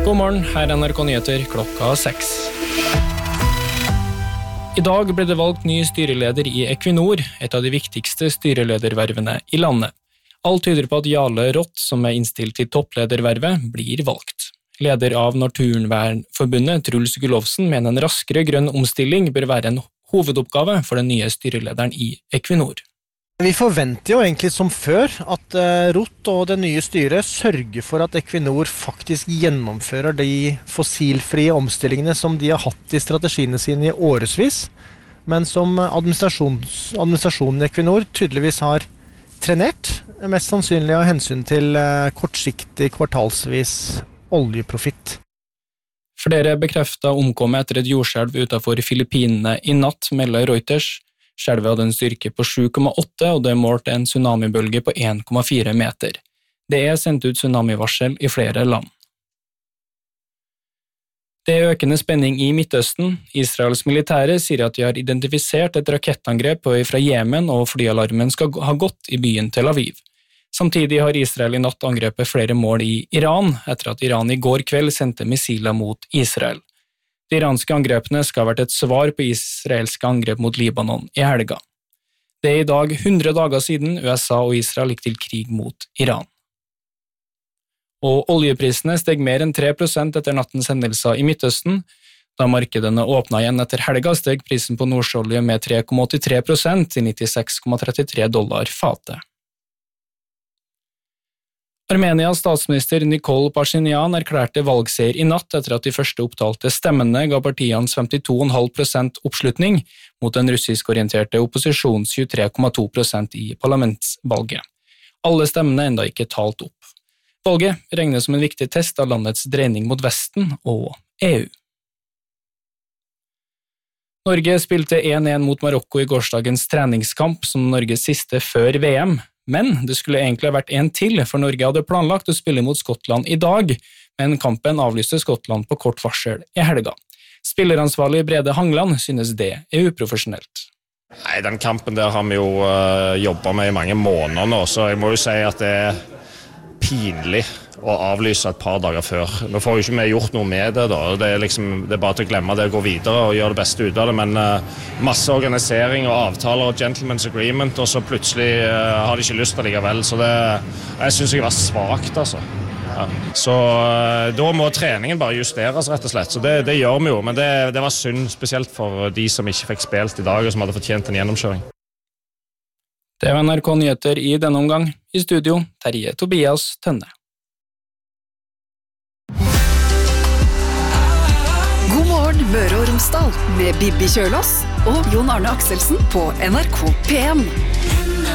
God morgen, her NRK Nyheter klokka 6. I dag ble det valgt ny styreleder i Equinor, et av de viktigste styreledervervene i landet. Alt tyder på at Jarle Roth, som innstilt til toppledervervet, blir valgt. Leder av Naturvernforbundet, Truls Gullovsen, mener en raskere grønn omstilling bør være en hovedoppgave for den nye styrelederen i Equinor. Vi forventer jo egentlig som før at Roth og det nye styret sørger for at Equinor faktisk gjennomfører de fossilfrie omstillingene som de har hatt i strategiene sine i årevis, men som administrasjonen i Equinor tydeligvis har trenert, mest sannsynlig av hensyn til kortsiktig kvartalsvis oljeprofitt. Flere bekreftet omkommet etter et jordskjelv utenfor Filippinene i natt, melder Reuters. Skjelvet hadde en styrke på 7,8, og det målte en tsunamibølge på 1,4 meter. Det sendt ut tsunamivarsel i flere land. Det økende spenning i Midtøsten. Israels militære sier at de har identifisert et rakettangrep fra Jemen, og flyalarmen skal ha gått i byen Tel Aviv. Samtidig har Israel i natt angrepet flere mål i Iran, etter at Iran i går kveld sendte missiler mot Israel. De iranske angrepene skal ha vært et svar på israelske angrep mot Libanon i helga. Det i dag 100 dager siden USA og Israel gikk til krig mot Iran. Og oljeprisene steg mer enn 3% etter nattens hendelser i Midtøsten. Da markedene åpnet igjen etter helga, steg prisen på nordsjøolje med 3,83% til $96,33 fatet. Armenias statsminister Nikol Pashinyan erklærte valgseier i natt etter at de første opptalte stemmene ga partiene 52,5% oppslutning mot den russisk-orienterte opposisjons 23,2% i parlamentsvalget. Alle stemmene enda ikke talt opp. Valget regnes som en viktig test av landets dreining mot Vesten og EU. Norge spilte 1-1 mot Marokko i gårsdagens treningskamp som Norges siste før VM. Men det skulle egentlig ha vært en til, for Norge hadde planlagt å spille mot Skottland i dag, men kampen avlyste Skottland på kort varsel i helga. Spilleransvarlig Brede Hangland synes det uprofesjonelt. Nei, den kampen der har vi jo jobbet med i mange måneder nå, så jeg må jo si at det pinlig å avlyse et par dager før. Nå får jo ikke vi gjort noe med det da, det er bare til å glemme det, gå videre og gjøre det beste ut av det, men masse organisering og avtaler og gentleman's agreement, og så plutselig har de ikke lyst til likevel, så jeg synes jeg var svagt altså. Ja. Så da må treningen bare justeres rett og slett, så det gjør vi jo, men det var synd, spesielt for de som ikke fikk spilt i dag og som hadde fortjent en gjennomkjøring. Det var NRK Nyheter i denne omgang. I studio, Terje Tobias Tønne. God morgen, Møre og Romsdal, med Bibi Kjølås og Jon Arne Akselsen på NRK P1.